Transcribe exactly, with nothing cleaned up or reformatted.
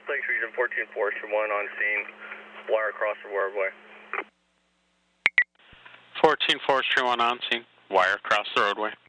Lakes Region fourteen Forestry one on scene, wire across the roadway. fourteen Forestry one on scene, wire across the roadway.